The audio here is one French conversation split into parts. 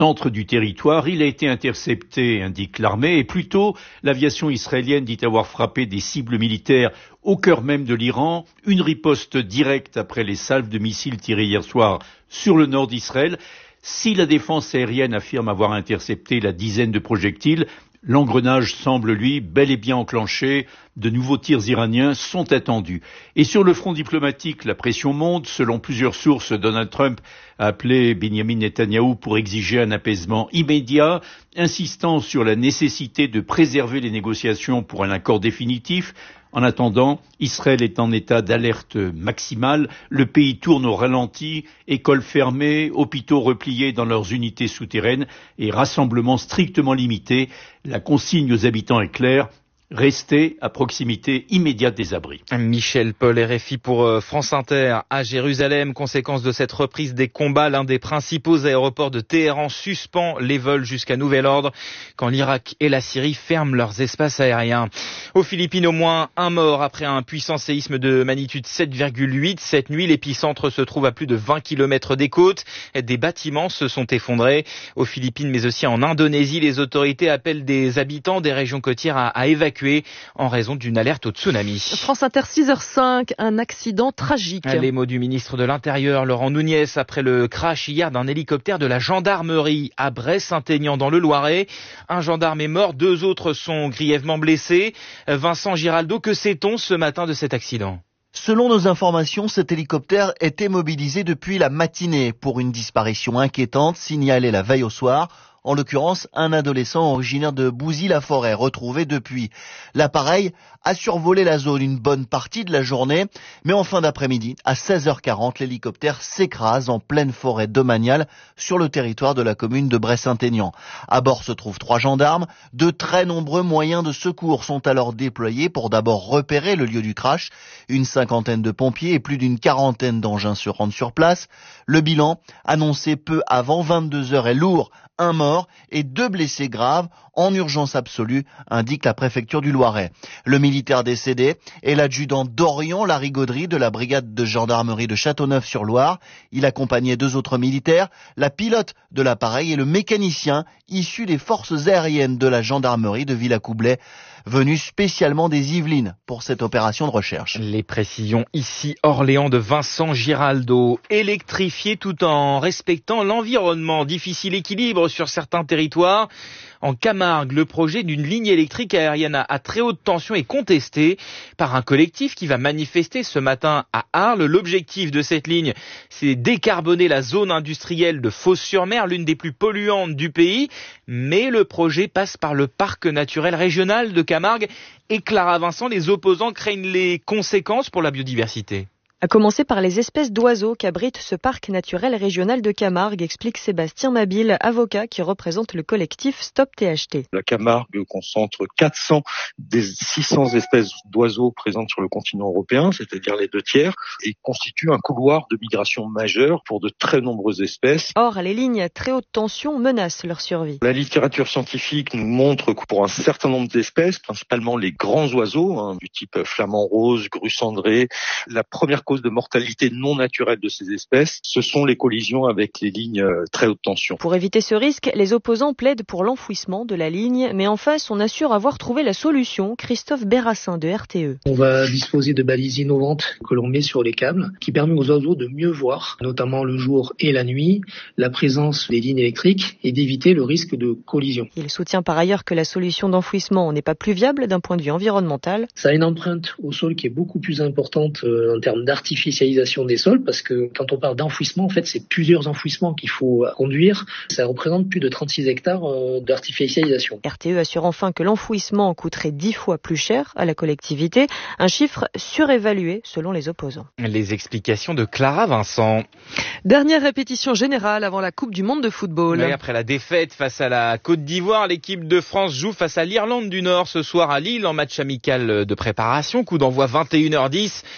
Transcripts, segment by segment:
centre du territoire. Il a été intercepté, indique l'armée, et plus tôt, l'aviation israélienne dit avoir frappé des cibles militaires au cœur même de l'Iran. Une riposte directe après les salves de missiles tirées hier soir sur le nord d'Israël. Si la défense aérienne affirme avoir intercepté la dizaine de projectiles, l'engrenage semble, lui, bel et bien enclenché. De nouveaux tirs iraniens sont attendus. Et sur le front diplomatique, la pression monte. Selon plusieurs sources, Donald Trump a appelé Benjamin Netanyahou pour exiger un apaisement immédiat, insistant sur la nécessité de préserver les négociations pour un accord définitif. En attendant, Israël est en état d'alerte maximale. Le pays tourne au ralenti, écoles fermées, hôpitaux repliés dans leurs unités souterraines et rassemblements strictement limités. La consigne aux habitants est claire. Rester à proximité immédiate des abris. Michel Paul, RFI pour France Inter. À Jérusalem, conséquence de cette reprise des combats, l'un des principaux aéroports de Téhéran suspend les vols jusqu'à nouvel ordre quand l'Irak et la Syrie ferment leurs espaces aériens. Aux Philippines, au moins un mort après un puissant séisme de magnitude 7,8. Cette nuit, l'épicentre se trouve à plus de 20 km des côtes. Des bâtiments se sont effondrés. Aux Philippines, mais aussi en Indonésie, les autorités appellent des habitants des régions côtières à évacuer en raison d'une alerte au tsunami. France Inter 6h05, un accident tragique. Les mots du ministre de l'Intérieur, Laurent Nunez, après le crash hier d'un hélicoptère de la gendarmerie à Bray-Saint-Aignan dans le Loiret. Un gendarme est mort, 2 autres sont grièvement blessés. Vincent Giraldo, que sait-on ce matin de cet accident ? Selon nos informations, cet hélicoptère était mobilisé depuis la matinée pour une disparition inquiétante signalée la veille au soir. En l'occurrence, un adolescent originaire de Bouzy-la-Forêt, retrouvé depuis. L'appareil a survolé la zone une bonne partie de la journée, mais en fin d'après-midi, à 16h40, l'hélicoptère s'écrase en pleine forêt domaniale sur le territoire de la commune de Bray-Saint-Aignan. À bord se trouvent 3 gendarmes. De très nombreux moyens de secours sont alors déployés pour d'abord repérer le lieu du crash. Une 50aine de pompiers et plus d'une 40aine d'engins se rendent sur place. Le bilan, annoncé peu avant 22h, est lourd. 1 mort et 2 blessés graves en urgence absolue, indique la préfecture du Loiret. Le militaire décédé est l'adjudant Dorian Larigauderie de la brigade de gendarmerie de Châteauneuf-sur-Loire. Il accompagnait 2 autres militaires, la pilote de l'appareil et le mécanicien issu des forces aériennes de la gendarmerie de Villacoublay, venu spécialement des Yvelines pour cette opération de recherche. Les précisions ici, Orléans de Vincent Giraldo. Électrifié tout en respectant l'environnement. Difficile équilibre sur certains territoires. En Camargue, le projet d'une ligne électrique aérienne à très haute tension est contesté par un collectif qui va manifester ce matin à Arles. L'objectif de cette ligne, c'est décarboner la zone industrielle de Fos-sur-Mer, l'une des plus polluantes du pays. Mais le projet passe par le parc naturel régional de Camargue. Et Clara Vincent, les opposants craignent les conséquences pour la biodiversité. À commencer par les espèces d'oiseaux qu'abrite ce parc naturel régional de Camargue, explique Sébastien Mabille, avocat qui représente le collectif Stop THT. La Camargue concentre 400 des 600 espèces d'oiseaux présentes sur le continent européen, c'est-à-dire les 2 tiers, et constitue un couloir de migration majeur pour de très nombreuses espèces. Or, les lignes à très haute tension menacent leur survie. La littérature scientifique nous montre que pour un certain nombre d'espèces, principalement les grands oiseaux, du type flamand rose, grue cendrée, la première cause de mortalité non naturelle de ces espèces, ce sont les collisions avec les lignes très haute tension. Pour éviter ce risque, les opposants plaident pour l'enfouissement de la ligne, mais en face, on assure avoir trouvé la solution. Christophe Berassin de RTE. On va disposer de balises innovantes que l'on met sur les câbles, qui permettent aux oiseaux de mieux voir, notamment le jour et la nuit, la présence des lignes électriques et d'éviter le risque de collision. Il soutient par ailleurs que la solution d'enfouissement n'est pas plus viable d'un point de vue environnemental. Ça a une empreinte au sol qui est beaucoup plus importante en termes d'artificialisation des sols, parce que quand on parle d'enfouissement, en fait, c'est plusieurs enfouissements qu'il faut conduire. Ça représente plus de 36 hectares d'artificialisation. RTE assure enfin que l'enfouissement coûterait 10 fois plus cher à la collectivité, un chiffre surévalué selon les opposants. Les explications de Clara Vincent. Dernière répétition générale avant la Coupe du Monde de football. Mais après la défaite face à la Côte d'Ivoire, l'équipe de France joue face à l'Irlande du Nord ce soir à Lille en match amical de préparation. Coup d'envoi 21h10.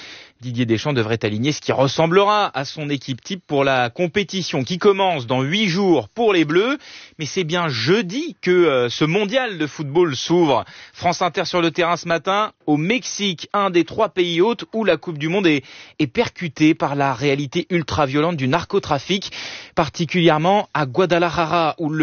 Didier Deschamps devrait aligner ce qui ressemblera à son équipe type pour la compétition qui commence dans 8 jours pour les Bleus. Mais c'est bien jeudi que ce mondial de football s'ouvre. France Inter sur le terrain ce matin au Mexique, un des 3 pays hôtes où la Coupe du Monde est percutée par la réalité ultra-violente du narcotrafic, particulièrement à Guadalajara où